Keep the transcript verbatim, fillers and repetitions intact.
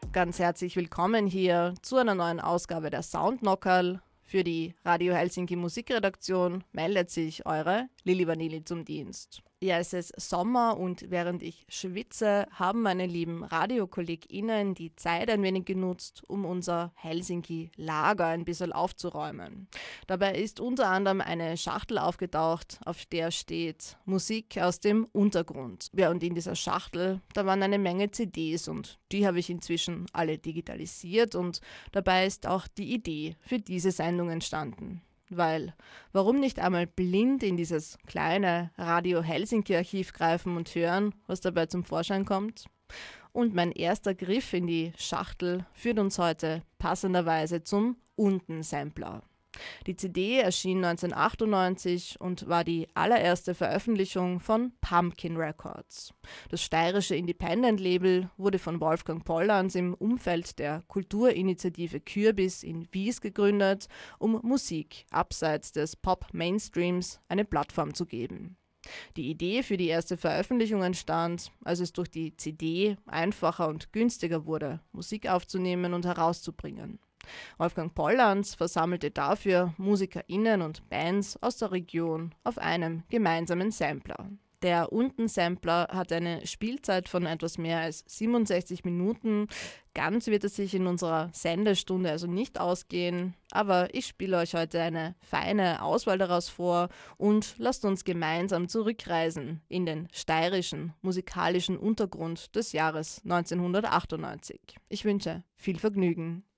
Ganz herzlich willkommen hier zu einer neuen Ausgabe der Soundknockerl. Für die Radio Helsinki Musikredaktion meldet sich eure Lili Vanilli zum Dienst. Ja, es ist Sommer und während ich schwitze, haben meine lieben RadiokollegInnen die Zeit ein wenig genutzt, um unser Helsinki-Lager ein bisschen aufzuräumen. Dabei ist unter anderem eine Schachtel aufgetaucht, auf der steht Musik aus dem Untergrund. Ja, und in dieser Schachtel, da waren eine Menge C Ds und die habe ich inzwischen alle digitalisiert und dabei ist auch die Idee für diese Sendung entstanden. Weil, warum nicht einmal blind in dieses kleine Radio Helsinki Archiv greifen und hören, was dabei zum Vorschein kommt? Und mein erster Griff in die Schachtel führt uns heute passenderweise zum Unten-Sampler. Die C D erschien neunzehnhundertachtundneunzig und war die allererste Veröffentlichung von Pumpkin Records. Das steirische Independent-Label wurde von Wolfgang Pollarns im Umfeld der Kulturinitiative Kürbis in Wies gegründet, um Musik abseits des Pop-Mainstreams eine Plattform zu geben. Die Idee für die erste Veröffentlichung entstand, als es durch die C D einfacher und günstiger wurde, Musik aufzunehmen und herauszubringen. Wolfgang Pollarns versammelte dafür MusikerInnen und Bands aus der Region auf einem gemeinsamen Sampler. Der Unten-Sampler hat eine Spielzeit von etwas mehr als siebenundsechzig Minuten. Ganz wird es sich in unserer Sendestunde also nicht ausgehen, aber ich spiele euch heute eine feine Auswahl daraus vor und lasst uns gemeinsam zurückreisen in den steirischen musikalischen Untergrund des Jahres neunzehnhundertachtundneunzig. Ich wünsche viel Vergnügen.